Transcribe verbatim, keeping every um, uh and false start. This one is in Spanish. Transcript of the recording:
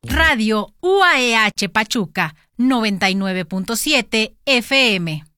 Radio U A E H Pachuca, noventa y nueve punto siete F M.